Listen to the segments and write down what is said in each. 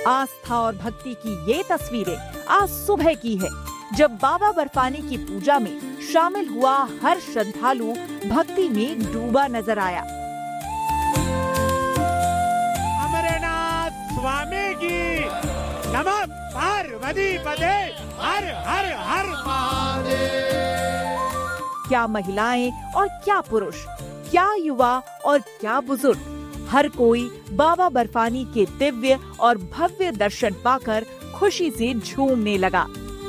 आस्था और भक्ति की ये तस्वीरें आज सुबह की है, जब बाबा बर्फानी की पूजा में शामिल हुआ हर श्रद्धालु भक्ति में डूबा नजर आया। अमरनाथ स्वामी की नमः पार्वती पदे हर हर हर महादेव। क्या महिलाएं और क्या पुरुष, क्या युवा और क्या बुजुर्ग, हर कोई बाबा बर्फानी के दिव्य और भव्य दर्शन पाकर खुशी से झूमने लगा।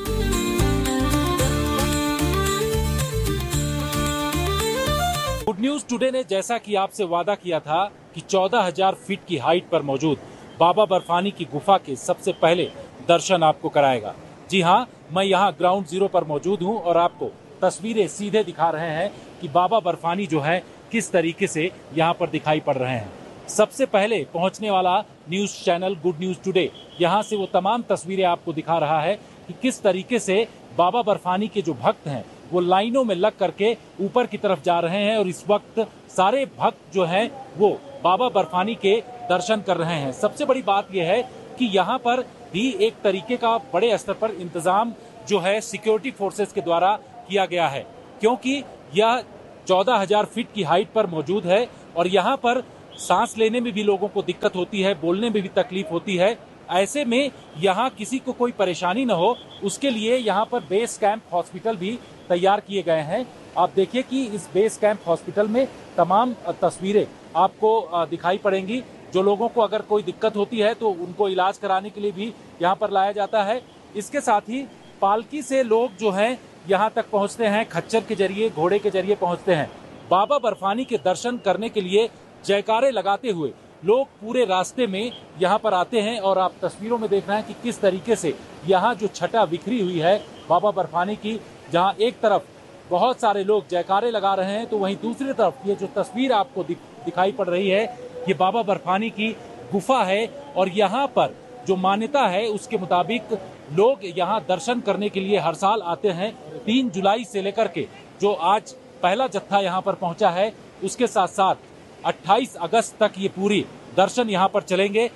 गुड न्यूज टुडे ने जैसा कि आपसे वादा किया था कि 14,000 फीट की हाइट पर मौजूद बाबा बर्फानी की गुफा के सबसे पहले दर्शन आपको कराएगा। जी हाँ, मैं यहाँ ग्राउंड जीरो पर मौजूद हूँ और आपको तस्वीरें सीधे दिखा रहे हैं कि बाबा बर्फानी जो है किस तरीके से यहाँ पर दिखाई पड़ रहे हैं। सबसे पहले पहुंचने वाला news channel good news today यहाँ से वो तमाम तस्वीरें आपको दिखा रहा है कि किस तरीके से बाबा बर्फानी के जो भक्त हैं वो लाइनों में लग करके ऊपर की तरफ जा रहे हैं और इस वक्त सारे भक्त जो हैं वो बाबा बर्फानी के दर्शन कर रहे हैं। सबसे बड़ी बात यह है कि यहाँ पर भी एक तरीके का बड़े स्तर पर इंतजाम जो है सिक्योरिटी फोर्सेस के द्वारा किया गया है, क्योंकि यह 14,000 फीट की हाइट पर मौजूद है और यहाँ पर सांस लेने में भी लोगों को दिक्कत होती है, बोलने में भी तकलीफ होती है। ऐसे में यहाँ किसी को कोई परेशानी न हो, उसके लिए यहाँ पर बेस कैंप हॉस्पिटल भी तैयार किए गए हैं। आप देखिए कि इस बेस कैंप हॉस्पिटल में तमाम तस्वीरें आपको दिखाई पड़ेंगी। जो लोगों को अगर कोई दिक्कत होती है तो उनको इलाज कराने के लिए भी यहाँ पर लाया जाता है। इसके साथ ही पालकी से लोग जो हैं यहाँ तक पहुँचते हैं, खच्चर के जरिए, घोड़े के जरिए पहुँचते हैं। बाबा बर्फानी के दर्शन करने के लिए जयकारे लगाते हुए लोग पूरे रास्ते में यहाँ पर आते हैं और आप तस्वीरों में देख रहे हैं कि किस तरीके से यहाँ जो छटा बिखरी हुई है बाबा बर्फानी की, जहाँ एक तरफ बहुत सारे लोग जयकारे लगा रहे हैं तो वहीं दूसरी तरफ ये जो तस्वीर आपको दिखाई पड़ रही है ये बाबा बर्फानी की गुफा है। और यहाँ पर जो मान्यता है उसके मुताबिक लोग यहाँ दर्शन करने के लिए हर साल आते हैं। 3 जुलाई से लेकर के जो आज पहला जत्था यहाँ पर पहुँचा है, उसके साथ साथ 28 अगस्त तक ये पूरी दर्शन यहाँ पर चलेंगे।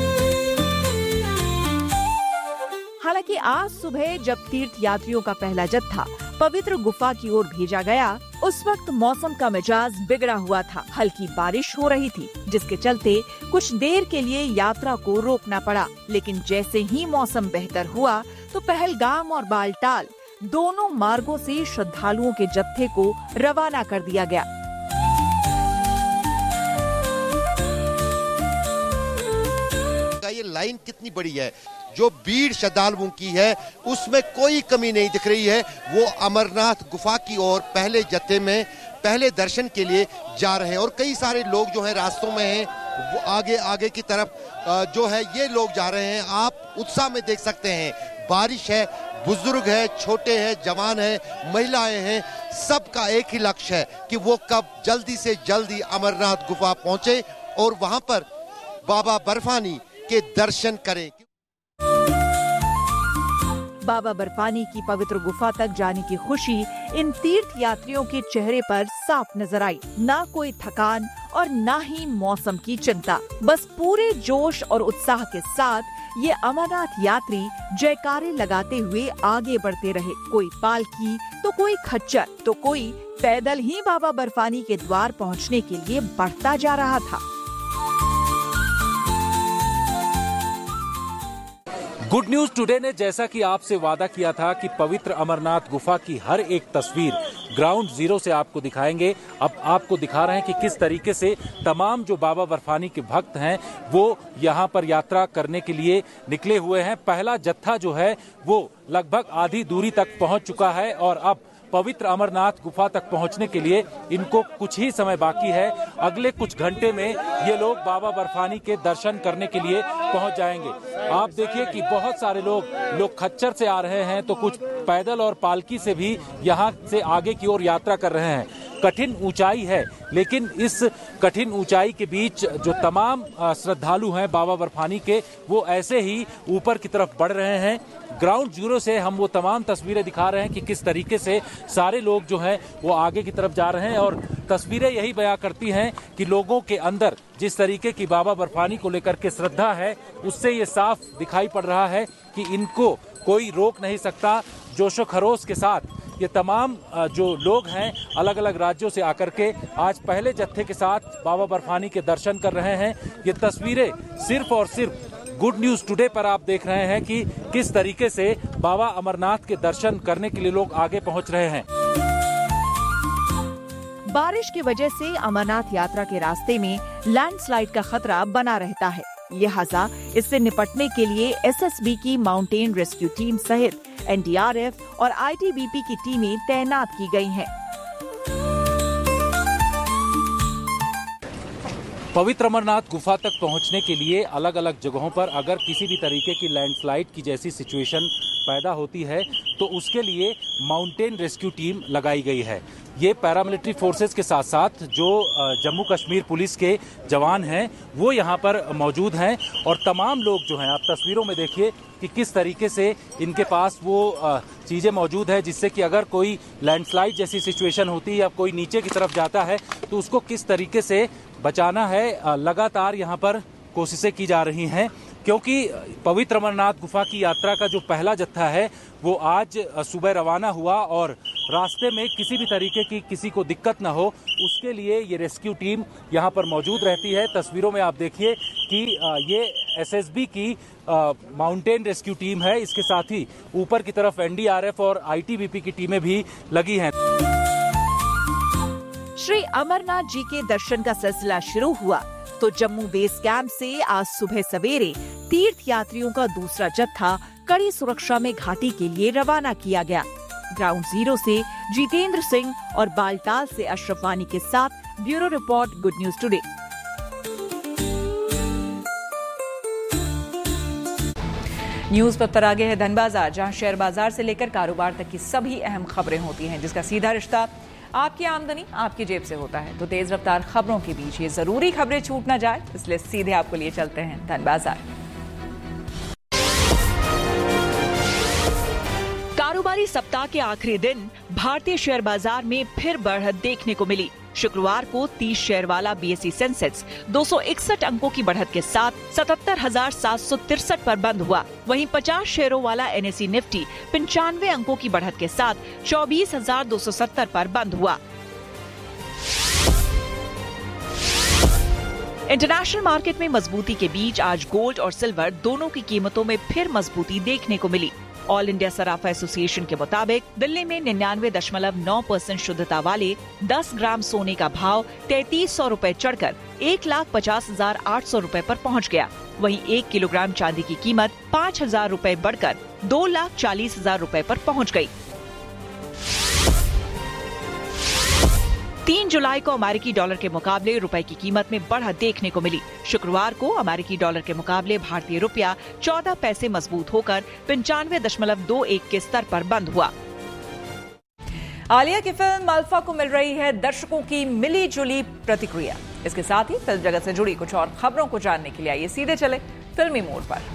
हालांकि आज सुबह जब तीर्थ यात्रियों का पहला जत्था पवित्र गुफा की ओर भेजा गया, उस वक्त मौसम का मिजाज बिगड़ा हुआ था। हल्की बारिश हो रही थी, जिसके चलते कुछ देर के लिए यात्रा को रोकना पड़ा। लेकिन जैसे ही मौसम बेहतर हुआ तो पहलगाम और बालटाल दोनों मार्गों से श्रद्धालुओं के जत्थे को रवाना कर दिया गया। ये लाइन कितनी बड़ी है, जो भीड़ श्रद्धालुओं की है उसमें कोई कमी नहीं दिख रही है। वो अमरनाथ गुफा की ओर पहले जत्थे में पहले दर्शन के लिए जा रहे हैं और कई सारे लोग जो है रास्तों में हैं, वो आगे आगे की तरफ जो है ये लोग जा रहे हैं। आप उत्साह में देख सकते हैं, बारिश है, बुजुर्ग है, छोटे हैं, जवान है, महिलाएं हैं, सबका एक ही लक्ष्य है कि वो कब जल्दी से जल्दी अमरनाथ गुफा पहुंचे और वहां पर बाबा बर्फानी के दर्शन करें। बाबा बर्फानी की पवित्र गुफा तक जाने की खुशी इन तीर्थ यात्रियों के चेहरे पर साफ नजर आई। ना कोई थकान और ना ही मौसम की चिंता, बस पूरे जोश और उत्साह के साथ ये अमरनाथ यात्री जयकारे लगाते हुए आगे बढ़ते रहे। कोई पालकी तो कोई खच्चर तो कोई पैदल ही बाबा बर्फानी के द्वार पहुंचने के लिए बढ़ता जा रहा था। गुड न्यूज टुडे ने जैसा कि आपसे वादा किया था कि पवित्र अमरनाथ गुफा की हर एक तस्वीर ग्राउंड जीरो से आपको दिखाएंगे। अब आपको दिखा रहे हैं कि किस तरीके से तमाम जो बाबा बर्फानी के भक्त हैं वो यहाँ पर यात्रा करने के लिए निकले हुए हैं। पहला जत्था जो है वो लगभग आधी दूरी तक पहुँच चुका है और अब पवित्र अमरनाथ गुफा तक पहुंचने के लिए इनको कुछ ही समय बाकी है। अगले कुछ घंटे में ये लोग बाबा बर्फानी के दर्शन करने के लिए पहुंच जाएंगे। आप देखिए कि बहुत सारे लोग खच्चर से आ रहे हैं तो कुछ पैदल और पालकी से भी यहाँ से आगे की ओर यात्रा कर रहे हैं। कठिन ऊंचाई है, लेकिन इस कठिन ऊंचाई के बीच जो तमाम श्रद्धालु हैं बाबा बर्फानी के, वो ऐसे ही ऊपर की तरफ बढ़ रहे हैं। ग्राउंड जीरो से हम वो तमाम तस्वीरें दिखा रहे हैं कि किस तरीके से सारे लोग जो हैं वो आगे की तरफ जा रहे हैं और तस्वीरें यही बयां करती हैं कि लोगों के अंदर जिस तरीके की बाबा बर्फानी को लेकर के श्रद्धा है, उससे ये साफ दिखाई पड़ रहा है कि इनको कोई रोक नहीं सकता। जोशो खरोश के साथ ये तमाम जो लोग हैं अलग अलग राज्यों से आकर के आज पहले जत्थे के साथ बाबा बर्फानी के दर्शन कर रहे हैं। ये तस्वीरें सिर्फ और सिर्फ गुड न्यूज टुडे पर आप देख रहे हैं कि किस तरीके से बाबा अमरनाथ के दर्शन करने के लिए लोग आगे पहुंच रहे हैं। बारिश की वजह से अमरनाथ यात्रा के रास्ते में लैंडस्लाइड का खतरा बना रहता है। लिहाजा इससे निपटने के लिए एसएसबी की माउंटेन रेस्क्यू टीम सहित एनडीआरएफ और आईटीबीपी की टीमें तैनात की गई हैं। पवित्र अमरनाथ गुफा तक पहुंचने के लिए अलग अलग जगहों पर अगर किसी भी तरीके की लैंडस्लाइड की जैसी सिचुएशन पैदा होती है तो उसके लिए माउंटेन रेस्क्यू टीम लगाई गई है। ये पैरामिलिट्री फोर्सेस के साथ साथ जो जम्मू कश्मीर पुलिस के जवान हैं वो यहाँ पर मौजूद हैं और तमाम लोग जो हैं, आप तस्वीरों में देखिए कि किस तरीके से इनके पास वो चीज़ें मौजूद है जिससे कि अगर कोई लैंडस्लाइड जैसी सिचुएशन होती है या कोई नीचे की तरफ जाता है तो उसको किस तरीके से बचाना है। लगातार यहाँ पर कोशिशें की जा रही हैं क्योंकि पवित्र अमरनाथ गुफा की यात्रा का जो पहला जत्था है वो आज सुबह रवाना हुआ और रास्ते में किसी भी तरीके की किसी को दिक्कत न हो उसके लिए ये रेस्क्यू टीम यहाँ पर मौजूद रहती है। तस्वीरों में आप देखिए कि ये एसएसबी की माउंटेन रेस्क्यू टीम है, इसके साथ ही ऊपर की तरफ एनडीआरएफ और आईटीबीपी की टीमें भी लगी हैं। श्री अमरनाथ जी के दर्शन का सिलसिला शुरू हुआ तो जम्मू बेस कैंप से आज सुबह सवेरे तीर्थ यात्रियों का दूसरा जत्था कड़ी सुरक्षा में घाटी के लिए रवाना किया गया। ग्राउंड जीरो से जितेंद्र सिंह और बालटाल से अशरफ वानी के साथ bureau report, good news today. News पर आगे है धन बाजार, जहां शेयर बाजार से लेकर कारोबार तक की सभी अहम खबरें होती हैं, जिसका सीधा रिश्ता आपकी आमदनी आपकी जेब से होता है। तो तेज रफ्तार खबरों के बीच ये जरूरी खबरें छूट ना जाए, इसलिए सीधे आपको लिए चलते हैं धन बाजार। कारोबारी सप्ताह के आखिरी दिन भारतीय शेयर बाजार में फिर बढ़त देखने को मिली। शुक्रवार को 30 शेयर वाला बीएसई सेंसेक्स 261 अंकों की बढ़त के साथ 77,763 पर बंद हुआ। वहीं 50 शेयरों वाला एनएसई निफ्टी 95 अंकों की बढ़त के साथ 24,270 पर बंद हुआ। इंटरनेशनल मार्केट में मजबूती के बीच आज गोल्ड और सिल्वर दोनों की कीमतों में फिर मजबूती देखने को मिली। ऑल इंडिया सराफा एसोसिएशन के मुताबिक दिल्ली में 99.9% शुद्धता वाले 10 ग्राम सोने का भाव 3300 रूपए चढ़कर 1,50,800 रूपए पर पहुंच गया। वहीं 1 किलोग्राम चांदी की कीमत 5,000 रूपए बढ़कर 2,40,000 रूपए पर पहुंच गई। 3 जुलाई को अमेरिकी डॉलर के मुकाबले रुपए की कीमत में बढ़त देखने को मिली। शुक्रवार को अमेरिकी डॉलर के मुकाबले भारतीय रुपया 14 पैसे मजबूत होकर 95.21 के स्तर पर बंद हुआ। आलिया की फिल्म अल्फा को मिल रही है दर्शकों की मिली जुली प्रतिक्रिया। इसके साथ ही फिल्म जगत से जुड़ी कुछ और खबरों को जानने के लिए आइए सीधे चले फिल्मी मोड़ पर।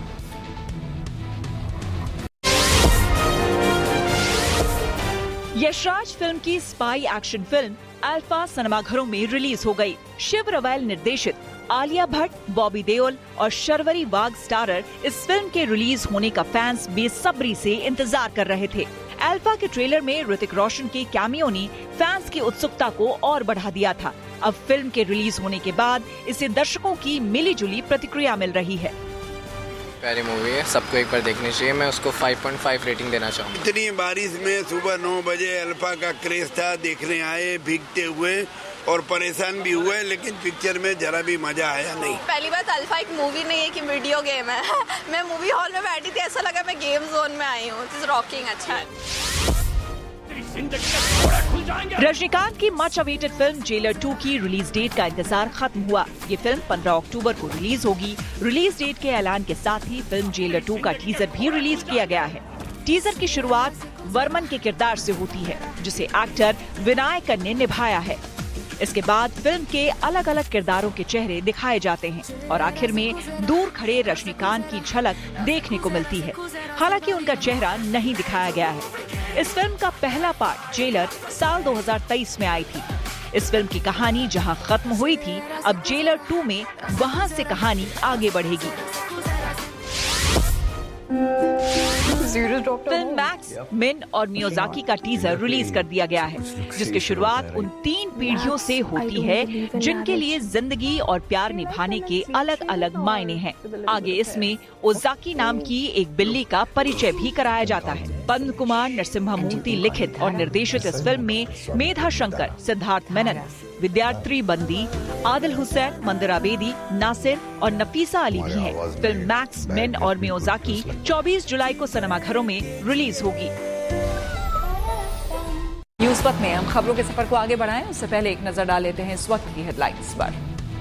यशराज फिल्म की स्पाई एक्शन फिल्म अल्फा सिनेमाघरों में रिलीज हो गई। शिव रवैल निर्देशित आलिया भट्ट, बॉबी देओल और शर्वरी वाघ स्टारर इस फिल्म के रिलीज होने का फैंस बेसब्री से इंतजार कर रहे थे। अल्फा के ट्रेलर में ऋतिक रोशन के कैमियो ने फैंस की उत्सुकता को और बढ़ा दिया था। अब फिल्म के रिलीज होने के बाद इसे दर्शकों की मिली जुली प्रतिक्रिया मिल रही है। प्यारी मूवी है, सबको एक बार देखनी चाहिए। मैं उसको 5.5 रेटिंग देना चाहूँगा। इतनी बारिश में सुबह 9 बजे अल्फा का क्रेज था, देखने आए भीगते हुए और परेशान भी हुए, लेकिन पिक्चर में जरा भी मजा आया नहीं। पहली बात, अल्फा एक मूवी नहीं है कि वीडियो गेम है। मैं मूवी हॉल में बैठी थी, ऐसा लगा मैं गेम जोन में आई हूँ। रॉकिंग अच्छा है। रजनीकांत की मच अवेटेड फिल्म जेलर 2 की रिलीज डेट का इंतजार खत्म हुआ। ये फिल्म 15 अक्टूबर को रिलीज होगी। रिलीज डेट के ऐलान के साथ ही फिल्म जेलर 2 का टीजर भी रिलीज किया गया है। टीजर की शुरुआत वर्मन के किरदार से होती है, जिसे एक्टर विनायकन ने निभाया है। इसके बाद फिल्म के अलग अलग किरदारों के चेहरे दिखाए जाते हैं और आखिर में दूर खड़े रजनीकांत की झलक देखने को मिलती है। हालांकि उनका चेहरा नहीं दिखाया गया है। इस फिल्म का पहला पार्ट जेलर साल 2023 में आई थी। इस फिल्म की कहानी जहां खत्म हुई थी, अब जेलर 2 में वहां से कहानी आगे बढ़ेगी। फिल्म मैक्स, मिन और मियाज़ाकी का टीजर रिलीज कर दिया गया है, जिसकी शुरुआत उन 3 पीढ़ियों से होती है जिनके लिए जिंदगी और प्यार निभाने के अलग अलग मायने हैं। आगे इसमें ओजाकी नाम की एक बिल्ली का परिचय भी कराया जाता है। पद्म कुमार नरसिम्हा लिखित और निर्देशित इस फिल्म में मेधा शंकर, सिद्धार्थ मेनन, विद्यार्थी बंदी, आदिल हुसैन, मंदिरा बेदी, नासिर और नफीसा अली भी हैं। फिल्म मैक्स, मिन और मियाज़ाकी 24 जुलाई को सिनेमाघरों में रिलीज होगी। न्यूज़ पथ में हम खबरों के सफर को आगे बढ़ाएं, उससे पहले एक नजर डाल लेते हैं इस वक्त की हेडलाइंस पर।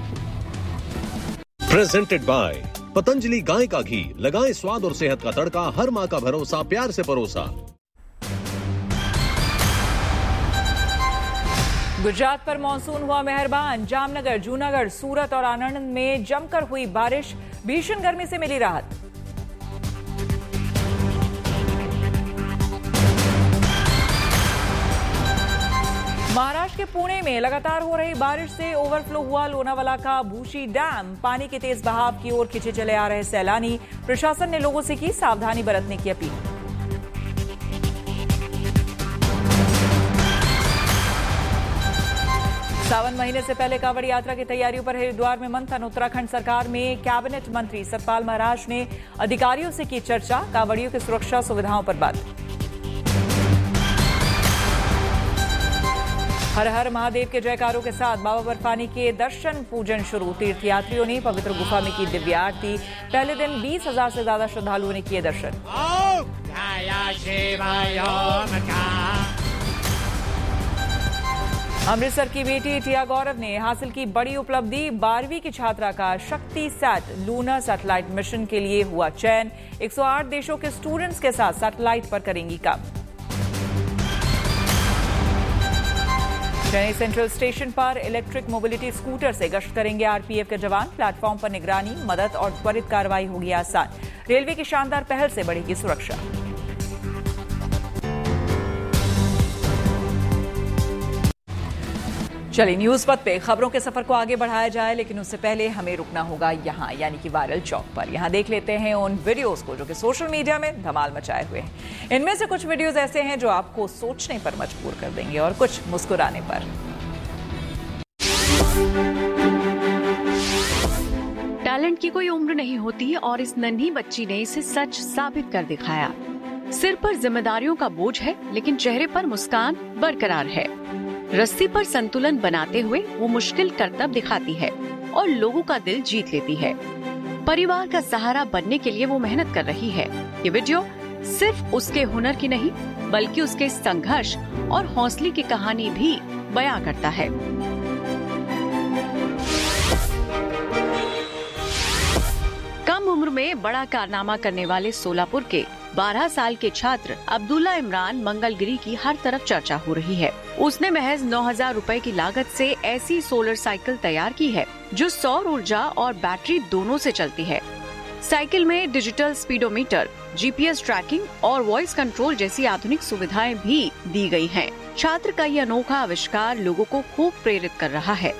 प्रेजेंटेड बाय पतंजलि गाय का घी, लगाएं स्वाद और सेहत का तड़का, हर माँ का भरोसा, प्यार से परोसा। गुजरात पर मानसून हुआ मेहरबान। जामनगर, जूनागढ़, सूरत और आणंद में जमकर हुई बारिश, भीषण गर्मी से मिली राहत। महाराष्ट्र के पुणे में लगातार हो रही बारिश से ओवरफ्लो हुआ लोनावाला का भूशी डैम। पानी के तेज बहाव की ओर खिंचे चले आ रहे सैलानी। प्रशासन ने लोगों से की सावधानी बरतने की अपील। सावन महीने से पहले कांवड़ यात्रा की तैयारियों पर हरिद्वार में मंथन। उत्तराखंड सरकार में कैबिनेट मंत्री सतपाल महाराज ने अधिकारियों से की चर्चा। कांवड़ियों की सुरक्षा सुविधाओं पर बात। हर हर महादेव के जयकारों के साथ बाबा बर्फानी के दर्शन पूजन शुरू। तीर्थयात्रियों ने पवित्र गुफा में की दिव्य आरती। पहले दिन 20,000 से ज्यादा श्रद्धालुओं ने किए दर्शन। अमृतसर की बेटी टिया गौरव ने हासिल की बड़ी उपलब्धि। 12वीं की छात्रा का शक्ति सैट लूनर सैटेलाइट मिशन के लिए हुआ चयन। 108 देशों के स्टूडेंट्स के साथ सैटेलाइट पर करेंगी काम। चेन्नई सेंट्रल स्टेशन पर इलेक्ट्रिक मोबिलिटी स्कूटर से गश्त करेंगे आरपीएफ के जवान। प्लेटफॉर्म पर निगरानी, मदद और त्वरित कार्रवाई होगी आसान। रेलवे की शानदार पहल से बढ़ेगी सुरक्षा। चलिए न्यूज पथ पे खबरों के सफर को आगे बढ़ाया जाए, लेकिन उससे पहले हमें रुकना होगा यहाँ, यानी कि वायरल चौक पर। यहाँ देख लेते हैं उन वीडियोस को जो कि सोशल मीडिया में धमाल मचाए हुए हैं। इनमें से कुछ वीडियोस ऐसे हैं जो आपको सोचने पर मजबूर कर देंगे और कुछ मुस्कुराने पर। टैलेंट की कोई उम्र नहीं होती और इस नन्ही बच्ची ने इसे सच साबित कर दिखाया। सिर पर जिम्मेदारियों का बोझ है, लेकिन चेहरे पर मुस्कान बरकरार है। रस्सी पर संतुलन बनाते हुए वो मुश्किल करतब दिखाती है और लोगों का दिल जीत लेती है। परिवार का सहारा बनने के लिए वो मेहनत कर रही है। ये वीडियो सिर्फ उसके हुनर की नहीं, बल्कि उसके संघर्ष और हौसले की कहानी भी बयां करता है। कम उम्र में बड़ा कारनामा करने वाले सोलापुर के 12 साल के छात्र अब्दुल्ला इमरान मंगलगिरी की हर तरफ चर्चा हो रही है। उसने महज 9,000 रुपए की लागत से ऐसी सोलर साइकिल तैयार की है जो सौर ऊर्जा और बैटरी दोनों से चलती है। साइकिल में डिजिटल स्पीडोमीटर, जीपीएस ट्रैकिंग और वॉइस कंट्रोल जैसी आधुनिक सुविधाएं भी दी गई हैं। छात्र का ये अनोखा आविष्कार लोगों को खूब प्रेरित कर रहा है।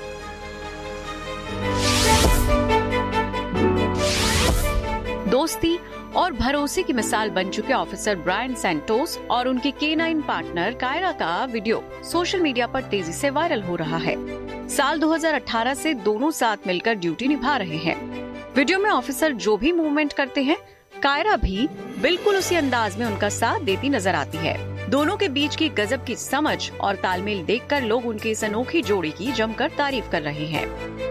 दोस्ती और भरोसे की मिसाल बन चुके ऑफिसर ब्रायन सैंटोस और उनके K9 पार्टनर कायरा का वीडियो सोशल मीडिया पर तेजी से वायरल हो रहा है। साल 2018 से दोनों साथ मिलकर ड्यूटी निभा रहे हैं। वीडियो में ऑफिसर जो भी मूवमेंट करते हैं, कायरा भी बिल्कुल उसी अंदाज में उनका साथ देती नजर आती है। दोनों के बीच की गजब की समझ और तालमेल देखकर लोग उनकी इस अनोखी जोड़ी की जमकर तारीफ कर रहे हैं।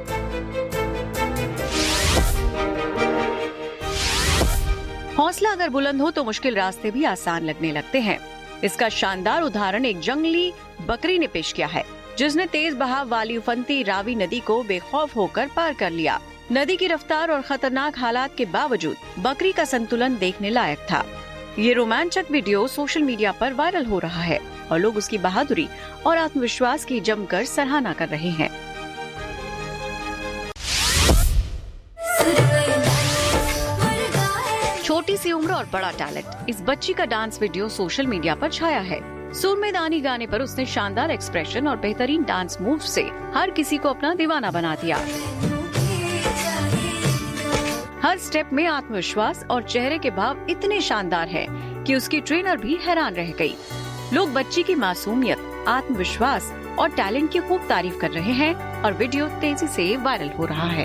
हौसला अगर बुलंद हो तो मुश्किल रास्ते भी आसान लगने लगते हैं। इसका शानदार उदाहरण एक जंगली बकरी ने पेश किया है, जिसने तेज बहाव वाली उफनती रावी नदी को बेखौफ होकर पार कर लिया। नदी की रफ्तार और खतरनाक हालात के बावजूद बकरी का संतुलन देखने लायक था। ये रोमांचक वीडियो सोशल मीडिया पर वायरल हो रहा है और लोग उसकी बहादुरी और आत्मविश्वास की जमकर सराहना कर रहे हैं। छोटी सी उम्र और बड़ा टैलेंट, इस बच्ची का डांस वीडियो सोशल मीडिया पर छाया है। सुरमेदानी गाने पर उसने शानदार एक्सप्रेशन और बेहतरीन डांस मूव से हर किसी को अपना दीवाना बना दिया। हर स्टेप में आत्मविश्वास और चेहरे के भाव इतने शानदार हैं कि उसकी ट्रेनर भी हैरान रह गई। लोग बच्ची की मासूमियत, आत्मविश्वास और टैलेंट की खूब तारीफ कर रहे हैं और वीडियो तेजी से वायरल हो रहा है।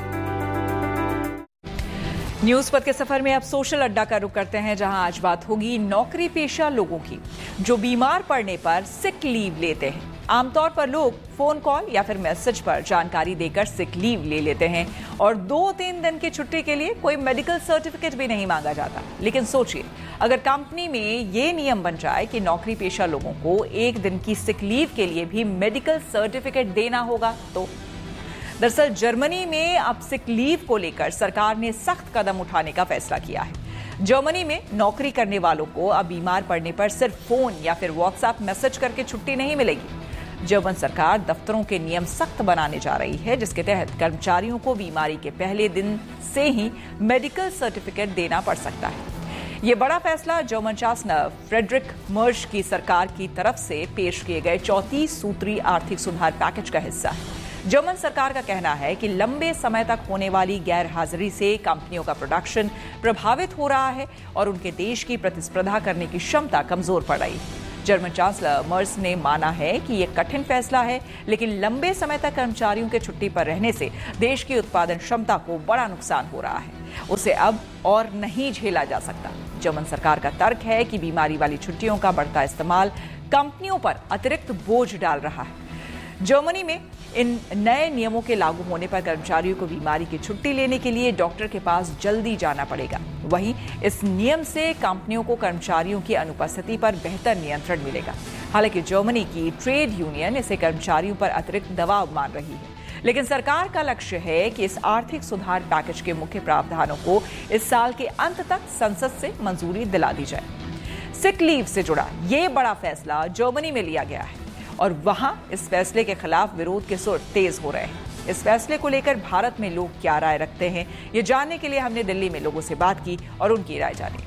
न्यूज पथ के सफर में अब सोशल अड्डा का रुख करते हैं, जहां आज बात होगी नौकरी पेशा लोगों की जो बीमार पड़ने पर सिक लीव लेते हैं। आमतौर पर लोग फोन कॉल या फिर मैसेज पर जानकारी देकर सिक लीव ले लेते हैं और 2-3 दिन की छुट्टी के लिए कोई मेडिकल सर्टिफिकेट भी नहीं मांगा जाता। लेकिन सोचिए, अगर कंपनी में ये नियम बन जाए कि नौकरी पेशा लोगों को 1 दिन की सिक लीव के लिए भी मेडिकल सर्टिफिकेट देना होगा तो। दरअसल जर्मनी में अब सिक लीव को लेकर सरकार ने सख्त कदम उठाने का फैसला किया है। जर्मनी में नौकरी करने वालों को अब बीमार पड़ने पर सिर्फ फोन या फिर व्हाट्सएप मैसेज करके छुट्टी नहीं मिलेगी। जर्मन सरकार दफ्तरों के नियम सख्त बनाने जा रही है, जिसके तहत कर्मचारियों को बीमारी के पहले दिन से ही मेडिकल सर्टिफिकेट देना पड़ सकता है। ये बड़ा फैसला जर्मन चांसलर फ्रेडरिक मर्श की सरकार की तरफ से पेश किए गए 34 सूत्री आर्थिक सुधार पैकेज का हिस्सा है। जर्मन सरकार का कहना है कि लंबे समय तक होने वाली गैर हाजिरी से कंपनियों का प्रोडक्शन प्रभावित हो रहा है और उनके देश की प्रतिस्पर्धा करने की क्षमता कमजोर पड़ रही है। जर्मन चांसलर मर्स ने माना है कि यह कठिन फैसला है, लेकिन लंबे समय तक कर्मचारियों के छुट्टी पर रहने से देश की उत्पादन क्षमता को बड़ा नुकसान हो रहा है। उसे अब और नहीं झेला जा सकता। जर्मन सरकार का तर्क है कि बीमारी वाली छुट्टियों का बढ़ता इस्तेमाल कंपनियों पर अतिरिक्त बोझ डाल रहा है। जर्मनी में इन नए नियमों के लागू होने पर कर्मचारियों को बीमारी की छुट्टी लेने के लिए डॉक्टर के पास जल्दी जाना पड़ेगा। वहीं इस नियम से कंपनियों को कर्मचारियों की अनुपस्थिति पर बेहतर नियंत्रण मिलेगा। हालांकि जर्मनी की ट्रेड यूनियन इसे कर्मचारियों पर अतिरिक्त दबाव मान रही है, लेकिन सरकार का लक्ष्य है कि इस आर्थिक सुधार पैकेज के मुख्य प्रावधानों को इस साल के अंत तक संसद से मंजूरी दिला दी जाए। सिक लीव से जुड़ा ये बड़ा फैसला जर्मनी में लिया गया है और वहां इस फैसले के खिलाफ विरोध के सुर तेज हो रहे हैं। इस फैसले को लेकर भारत में लोग क्या राय रखते हैं, ये जानने के लिए हमने दिल्ली में लोगों से बात की और उनकी राय जानी।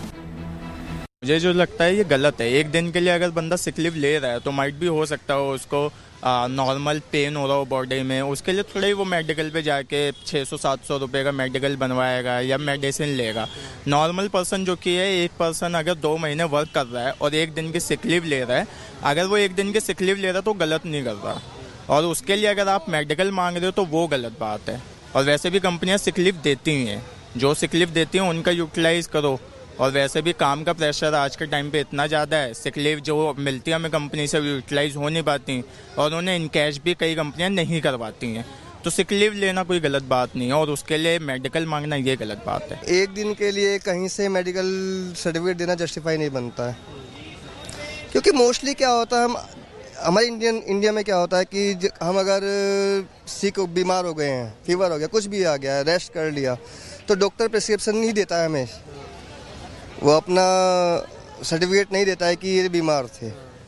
मुझे जो लगता है ये गलत है। 1 दिन के लिए अगर बंदा सिक लीव ले रहा है तो माइट भी हो सकता हो उसको नॉर्मल पेन हो रहा हो बॉडी में, उसके लिए थोड़ा ही वो मेडिकल पे जाके 600-700 रुपये का मेडिकल बनवाएगा या मेडिसिन लेगा। नॉर्मल पर्सन जो कि है, एक पर्सन अगर 2 महीने वर्क कर रहा है और 1 दिन की सिक लीव ले रहा है, अगर वो 1 दिन की सिक लीव ले रहा है तो गलत नहीं कर रहा, और उसके लिए अगर आप मेडिकल मांग रहे हो तो वो गलत बात है। और वैसे भी कंपनियां सिक लीव देती ही हैं, जो सिक लीव देती हैं उनका यूटिलाइज करो। और वैसे भी काम का प्रेशर आज के टाइम पे इतना ज़्यादा है, सिक लीव जो मिलती है हमें कंपनी से यूटिलाइज हो नहीं पाती और उन्हें इन कैश भी कई कंपनियां नहीं करवाती हैं। तो सिक लीव लेना कोई गलत बात नहीं है और उसके लिए मेडिकल मांगना ये गलत बात है। 1 दिन के लिए कहीं से मेडिकल सर्टिफिकेट देना जस्टिफाई नहीं बनता है, क्योंकि मोस्टली क्या होता है, हमारे इंडिया में क्या होता है कि हम अगर सिक बीमार हो गए हैं, फीवर हो गया, कुछ भी आ गया, रेस्ट कर लिया, तो डॉक्टर प्रिस्क्रिप्शन नहीं देता है हमें, वो अपना सर्टिफिकेट नहीं देता है कि ये बीमार थे।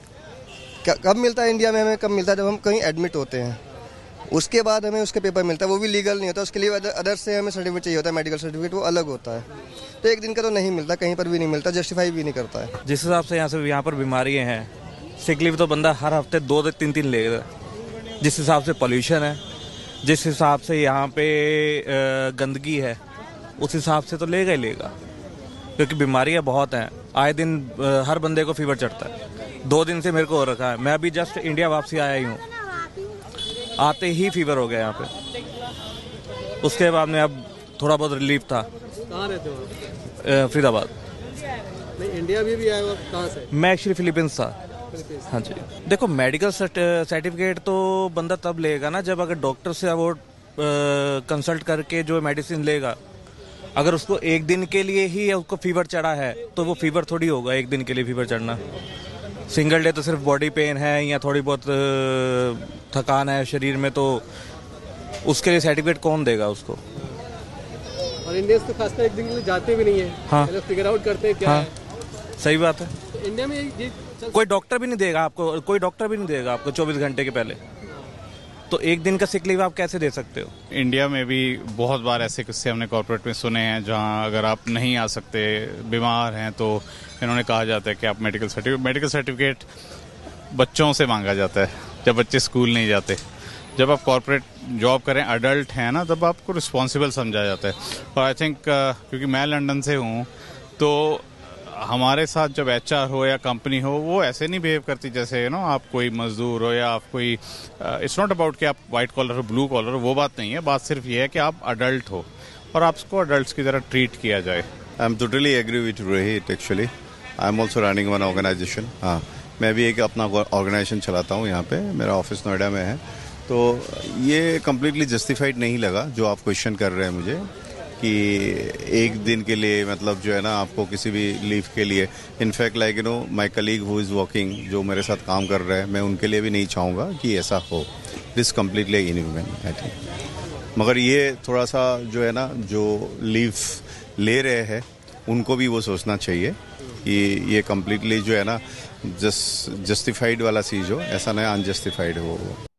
कब मिलता है इंडिया में हमें? कब मिलता है? जब हम कहीं एडमिट होते हैं, उसके बाद हमें उसके पेपर मिलता है, वो भी लीगल नहीं होता, उसके लिए अदर से हमें सर्टिफिकेट चाहिए होता है, मेडिकल सर्टिफिकेट, वो अलग होता है। तो 1 दिन का तो नहीं मिलता, कहीं पर भी नहीं मिलता, जस्टिफाई भी नहीं करता है। जिस हिसाब से यहाँ पर बीमारियाँ हैं, सिक लीव तो बंदा हर हफ्ते 2-3 लेगा। जिस हिसाब से पॉल्यूशन है, जिस हिसाब से यहाँ पे गंदगी है, उस हिसाब से तो लेगा ही लेगा, क्योंकि बीमारियाँ बहुत हैं। आए दिन हर बंदे को फीवर चढ़ता है। 2 दिन से मेरे को हो रखा है। मैं अभी जस्ट इंडिया वापसी आया ही हूँ, आते ही फीवर हो गया यहाँ पे। उसके बाद में अब थोड़ा बहुत रिलीफ था। कहाँ रहते हो? फरीदाबाद। नहीं, इंडिया भी आए हो? कहाँ से? मैं एक्चुअली फिलीपींस था। हाँ जी। देखो, मेडिकल सर्टिफिकेट तो बंदा तब लेगा ना जब अगर डॉक्टर से वो कंसल्ट करके जो मेडिसिन लेगा। अगर उसको 1 दिन के लिए ही उसको फीवर चढ़ा है तो वो फीवर थोड़ी होगा 1 दिन के लिए फीवर चढ़ना। सिंगल डे तो सिर्फ बॉडी पेन है या थोड़ी बहुत थकान है शरीर में, तो उसके लिए सर्टिफिकेट कौन देगा उसको? और इंडियंस तो खासकर 1 दिन के लिए जाते भी नहीं है। हाँ, फिगर आउट करते हैं क्या है। सही बात है। तो इंडिया में ये कोई डॉक्टर भी नहीं देगा आपको, 24 घंटे के पहले। तो 1 दिन का सिक लीव आप कैसे दे सकते हो? इंडिया में भी बहुत बार ऐसे किस्से हमने कॉर्पोरेट में सुने हैं जहां अगर आप नहीं आ सकते, बीमार हैं, तो इन्होंने कहा जाता है कि आप मेडिकल सर्टिफिकेट बच्चों से मांगा जाता है जब बच्चे स्कूल नहीं जाते। जब आप कॉर्पोरेट जॉब करें, अडल्ट हैं ना, तब आपको रिस्पॉन्सिबल समझा जाता है। और आई थिंक क्योंकि मैं लंदन से हूँ, तो हमारे साथ जब HR हो या कंपनी हो, वो ऐसे नहीं बिहेव करती जैसे आप कोई मजदूर हो या आप कोई, इट्स नॉट अबाउट कि आप वाइट कॉलर हो ब्लू कॉलर हो, वो बात नहीं है। बात सिर्फ ये है कि आप अडल्ट हो और आपको अडल्ट्स की तरह ट्रीट किया जाए। I am totally agree with Rohit. Actually I am also running one organisation. हाँ, मैं भी एक अपना ऑर्गेनाइजेशन चलाता हूँ यहाँ पे। मेरा ऑफिस नोएडा में है। तो ये कम्प्लीटली जस्टिफाइड नहीं लगा जो आप क्वेश्चन कर रहे हैं मुझे, कि एक दिन के लिए मतलब जो है ना आपको किसी भी लीव के लिए, in fact like my colleague who is working, जो मेरे साथ काम कर रहे हैं, मैं उनके लिए भी नहीं चाहूँगा कि ऐसा हो। This completely inhuman I think. मगर ये थोड़ा सा जो है ना, जो लीव ले रहे हैं उनको भी वो सोचना चाहिए कि ये कम्प्लीटली जो है ना जस्टिफाइड वाला चीज़ हो, ऐसा नहीं अनजस्टिफाइड हो।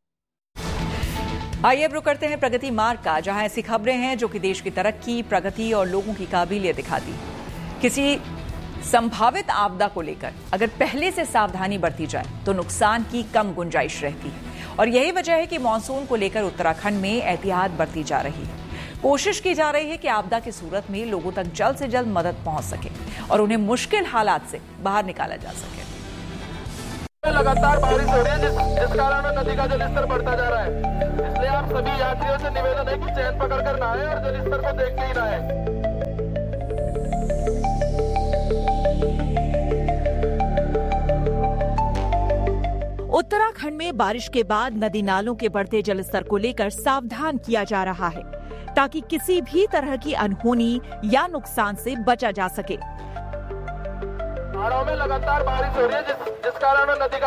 आइए अब रुक करते हैं प्रगति मार्ग का, जहां ऐसी खबरें हैं जो कि देश की तरक्की, प्रगति और लोगों की काबिलियत दिखाती। किसी संभावित आपदा को लेकर अगर पहले से सावधानी बरती जाए तो नुकसान की कम गुंजाइश रहती है, और यही वजह है कि मानसून को लेकर उत्तराखंड में एहतियात बरती जा रही है। कोशिश की जा रही है कि आपदा की सूरत में लोगों तक जल्द से जल्द मदद पहुंच सके और उन्हें मुश्किल हालात से बाहर निकाला जा सके। लगातार बारिश हो रही है जिस कारण नदी का जलस्तर बढ़ता जा रहा है, इसलिए आप सभी यात्रियों से निवेदन है कि चैन पकड़कर नहाएं और जलस्तर को देखते ही नहाएं। उत्तराखंड में बारिश के बाद नदी नालों के बढ़ते जलस्तर को लेकर सावधान किया जा रहा है, ताकि किसी भी तरह की अनहोनी या नुकसान से बचा जा सके। पहाड़ों में लगातार बारिश हो रही है जिस कारण नदी का